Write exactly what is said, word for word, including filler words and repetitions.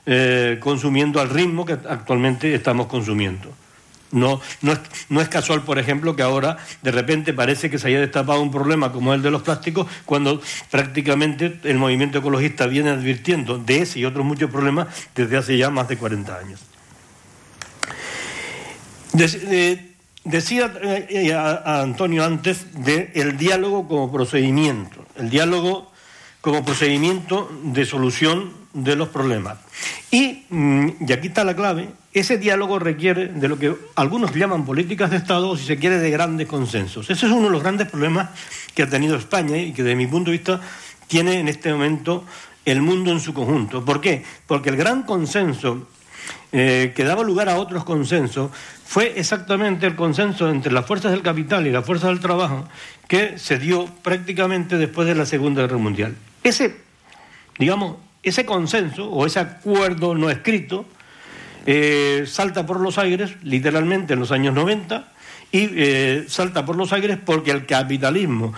eh, consumiendo al ritmo que actualmente estamos consumiendo. No, no, es, no es casual, por ejemplo, que ahora de repente parece que se haya destapado un problema como el de los plásticos, cuando prácticamente el movimiento ecologista viene advirtiendo de ese y otros muchos problemas desde hace ya más de cuarenta años. De, de, decía eh, a, a Antonio antes del diálogo como procedimiento, el diálogo como procedimiento de solución de los problemas. Y, y aquí está la clave, ese diálogo requiere de lo que algunos llaman políticas de Estado, o si se quiere, de grandes consensos. Ese es uno de los grandes problemas que ha tenido España y que, desde mi punto de vista, tiene en este momento el mundo en su conjunto. ¿Por qué? Porque el gran consenso eh, que daba lugar a otros consensos fue exactamente el consenso entre las fuerzas del capital y las fuerzas del trabajo que se dio prácticamente después de la Segunda Guerra Mundial. Ese, digamos, ese consenso o ese acuerdo no escrito eh, salta por los aires, literalmente en los años noventa, y eh, salta por los aires porque el capitalismo